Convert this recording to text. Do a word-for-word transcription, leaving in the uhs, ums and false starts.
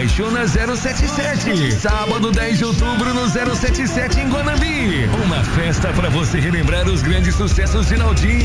Apaixona zero sete sete. Sábado dez de outubro no zero sete sete em Guanambi. Uma festa para você relembrar os grandes sucessos de Naldinho.